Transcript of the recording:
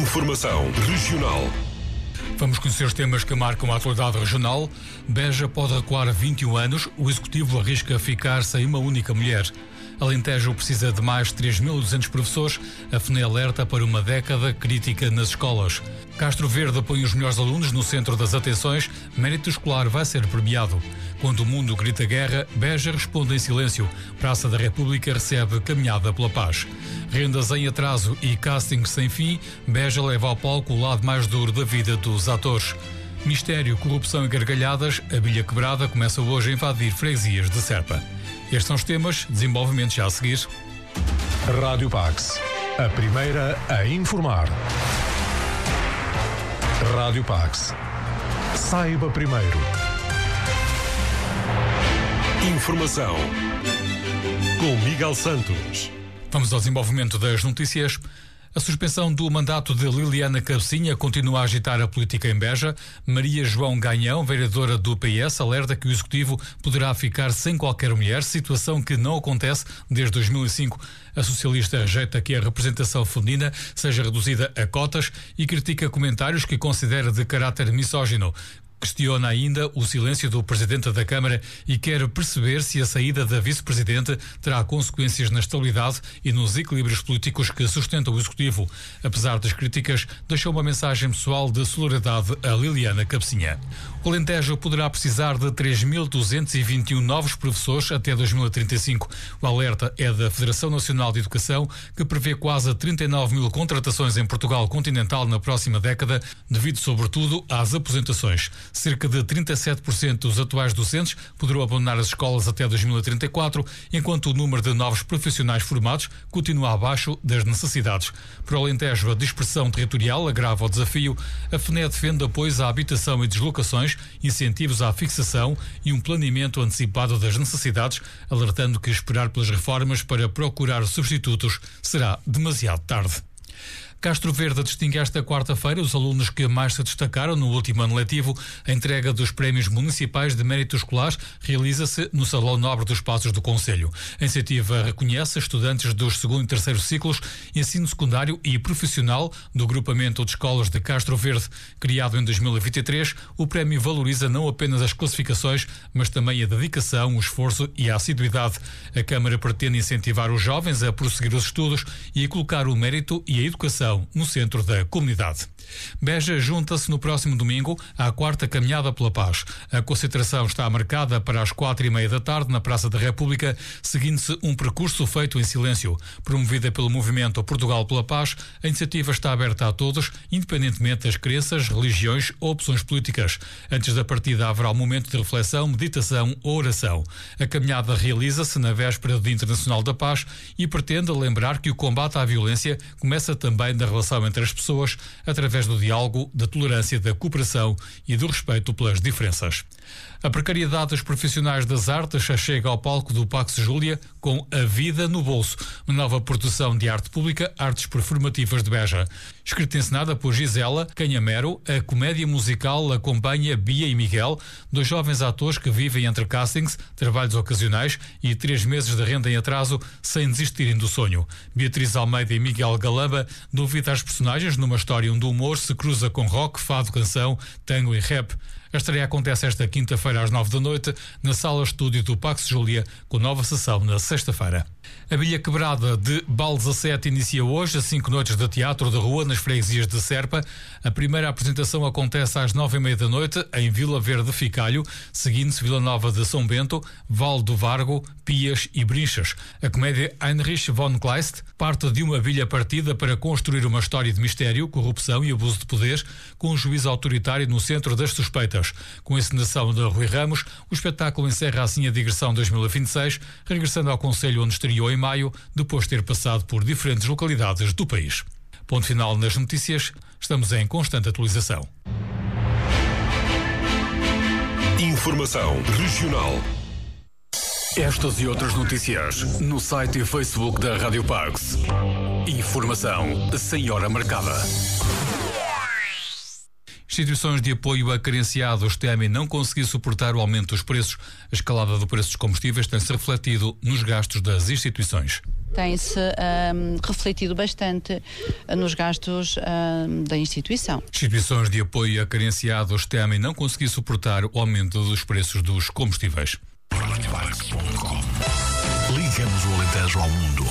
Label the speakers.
Speaker 1: Informação regional.
Speaker 2: Vamos conhecer os temas que marcam a atualidade regional. Beja pode recuar a 21 anos. O Executivo arrisca ficar sem uma única mulher. Alentejo precisa de mais 3.200 professores. A FNE alerta para uma década crítica nas escolas. Castro Verde põe os melhores alunos no centro das atenções. Mérito escolar vai ser premiado. Quando o mundo grita guerra, Beja responde em silêncio. Praça da República recebe caminhada pela paz. Rendas em atraso e castings sem fim, Beja leva ao palco o lado mais duro da vida dos atores. Mistério, corrupção e gargalhadas, a bilha quebrada começa hoje a invadir freguesias de Serpa. Estes são os temas, desenvolvimentos já a seguir.
Speaker 1: Rádio Pax, a primeira a informar. Rádio Pax. Saiba primeiro. Informação com Miguel Santos.
Speaker 2: Vamos ao desenvolvimento das notícias. A suspensão do mandato de Liliana Cabecinha continua a agitar a política em Beja. Maria João Ganhão, vereadora do PS, alerta que o Executivo poderá ficar sem qualquer mulher, situação que não acontece desde 2005. A socialista rejeita que a representação feminina seja reduzida a cotas e critica comentários que considera de caráter misógino. Questiona ainda o silêncio do Presidente da Câmara e quer perceber se a saída da Vice-Presidente terá consequências na estabilidade e nos equilíbrios políticos que sustentam o Executivo. Apesar das críticas, deixou uma mensagem pessoal de solidariedade a Liliana Cabecinha. O Alentejo poderá precisar de 3.221 novos professores até 2035. O alerta é da Federação Nacional de Educação, que prevê quase 39 mil contratações em Portugal continental na próxima década, devido sobretudo às aposentações. Cerca de 37% dos atuais docentes poderão abandonar as escolas até 2034, enquanto o número de novos profissionais formados continua abaixo das necessidades. Para o Alentejo, a dispersão territorial agrava o desafio. A FNE defende apoios à habitação e deslocações, incentivos à fixação e um planeamento antecipado das necessidades, alertando que esperar pelas reformas para procurar substitutos será demasiado tarde. Castro Verde distingue esta quarta-feira os alunos que mais se destacaram no último ano letivo. A entrega dos prémios municipais de mérito escolar realiza-se no Salão Nobre dos Passos do Concelho. A iniciativa reconhece estudantes dos segundo e terceiro ciclos, ensino secundário e profissional do Agrupamento de Escolas de Castro Verde. Criado em 2023, o prémio valoriza não apenas as classificações, mas também a dedicação, o esforço e a assiduidade. A Câmara pretende incentivar os jovens a prosseguir os estudos e a colocar o mérito e a educação no centro da comunidade. Beja junta-se no próximo domingo à quarta Caminhada pela Paz. A concentração está marcada para as 4:30 da tarde na Praça da República, seguindo-se um percurso feito em silêncio. Promovida pelo movimento Portugal pela Paz, a iniciativa está aberta a todos, independentemente das crenças, religiões ou opções políticas. Antes da partida haverá um momento de reflexão, meditação ou oração. A caminhada realiza-se na véspera do Dia Internacional da Paz e pretende lembrar que o combate à violência começa também da relação entre as pessoas, através do diálogo, da tolerância, da cooperação e do respeito pelas diferenças. A precariedade dos profissionais das artes chega ao palco do Pax Júlia com A Vida no Bolso, uma nova produção de arte pública, artes performativas de Beja. Escrita e encenada por Gisela Canhamero, a comédia musical acompanha Bia e Miguel, dois jovens atores que vivem entre castings, trabalhos ocasionais e 3 meses de renda em atraso sem desistirem do sonho. Beatriz Almeida e Miguel Galamba dão vida às personagens numa história onde o humor se cruza com rock, fado, canção, tango e rap. A estreia acontece esta quinta-feira às 9 da noite na Sala Estúdio do Pax Júlia, com nova sessão na sexta-feira. A Bilha Quebrada de Bal 17 inicia hoje 5 noites de teatro de rua nas freguesias de Serpa. A primeira apresentação acontece às 9:30 da noite em Vila Verde Ficalho, seguindo-se Vila Nova de São Bento, Val do Vargo, Pias e Brinchas. A comédia Heinrich von Kleist parte de uma bilha partida para construir uma história de mistério, corrupção e abuso de poder, com um juiz autoritário no centro das suspeitas. Com a encenação de Rui Ramos, o espetáculo encerra assim a digressão 2026, regressando ao Concelho onde estreou em maio, depois de ter passado por diferentes localidades do país. Ponto final nas notícias, estamos em constante atualização.
Speaker 1: Informação regional.
Speaker 2: Estas e outras notícias no site e Facebook da Rádio Pax. Informação sem hora marcada. Instituições de apoio a carenciados temem não conseguir suportar o aumento dos preços. A escalada do preço dos combustíveis tem-se refletido nos gastos das instituições.
Speaker 3: tem-se refletido bastante nos gastos da instituição.
Speaker 2: Instituições de apoio a carenciados temem não conseguir suportar o aumento dos preços dos combustíveis.
Speaker 4: Ligamos o Alentejo ao mundo.